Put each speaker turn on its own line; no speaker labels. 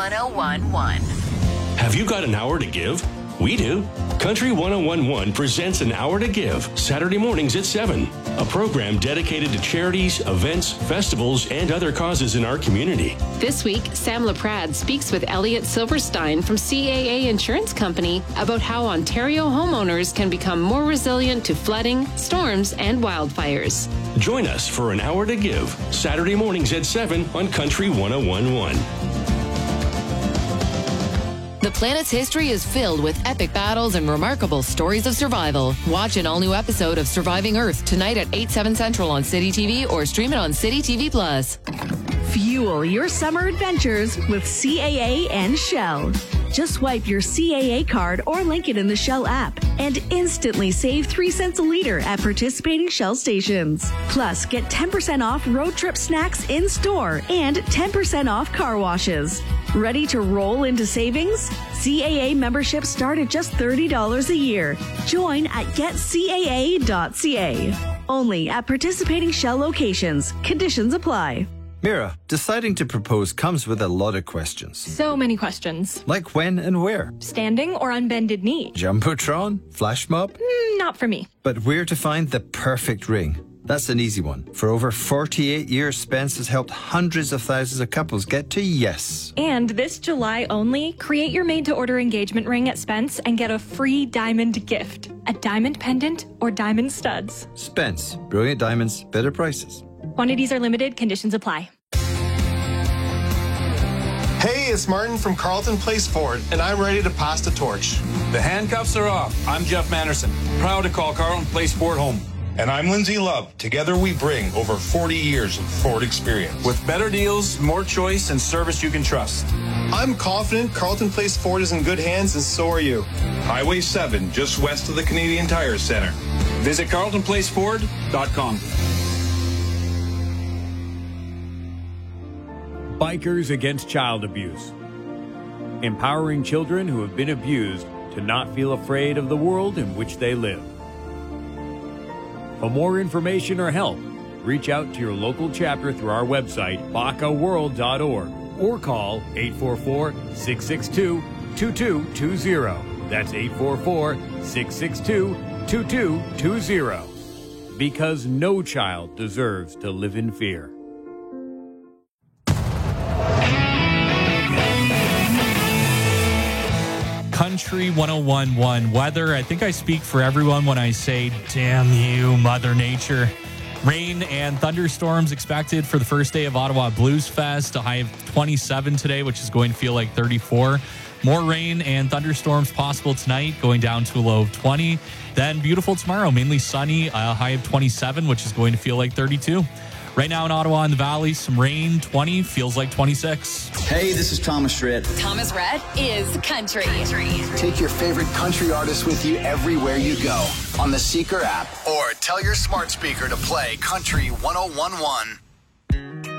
1011.
Have you got an hour to give? We do. Country 1011 presents An Hour to Give, Saturday mornings at 7. A program dedicated to charities, events, festivals, and other causes in our community.
This week, Sam LaPrade speaks with Elliot Silverstein from CAA Insurance Company about how Ontario homeowners can become more resilient to flooding, storms, and wildfires.
Join us for An Hour to Give, Saturday mornings at 7 on Country 1011.
The planet's history is filled with epic battles and remarkable stories of survival. Watch an all-new episode of Surviving Earth tonight at 8/7 Central on City TV or stream it on City TV Plus.
Fuel your summer adventures with CAA and Shell. Just swipe your CAA card or link it in the Shell app and instantly save 3 cents a liter at participating Shell stations. Plus, get 10% off road trip snacks in store and 10% off car washes. Ready to roll into savings? CAA memberships start at just $30 a year. Join at getcaa.ca. Only at participating Shell locations. Conditions apply.
Mira, deciding to propose comes with a lot of questions.
So many questions.
Like when and where?
Standing or on bended knee?
Jumbotron? Flash mob?
Not for me.
But where to find the perfect ring? That's an easy one. For over 48 years, Spence has helped hundreds of thousands of couples get to yes.
And this July only, create your made-to-order engagement ring at Spence and get a free diamond gift. A diamond pendant or diamond studs.
Spence. Brilliant diamonds, better prices.
Quantities are limited. Conditions apply.
Hey, it's Martin from Carleton Place Ford, and I'm ready to pass the torch.
The handcuffs are off. I'm Jeff Manderson, proud to call Carleton Place Ford home.
And I'm Lindsay Love. Together we bring over 40 years of Ford experience.
With better deals, more choice, and service you can trust.
I'm confident Carleton Place Ford is in good hands, and so are you.
Highway 7, just west of the Canadian Tire Center.
Visit CarletonPlaceFord.com.
Bikers Against Child Abuse. Empowering children who have been abused to not feel afraid of the world in which they live. For more information or help, reach out to your local chapter through our website, bacaworld.org, or call 844-662-2220. That's 844-662-2220. Because no child deserves to live in fear.
Country 1011 weather. I think I speak for everyone when I say, damn you, Mother Nature. Rain and thunderstorms expected for the first day of Ottawa Blues Fest. A high of 27 today, which is going to feel like 34. More rain and thunderstorms possible tonight, going down to a low of 20. Then beautiful tomorrow, mainly sunny, a high of 27, which is going to feel like 32. Right now in Ottawa in the Valley, some rain, 20, feels like 26.
Hey, this is Thomas Rhett.
Thomas Rhett is country.
Take your favorite country artist with you everywhere you go on the Seeker app. Or tell your smart speaker to play Country 1011.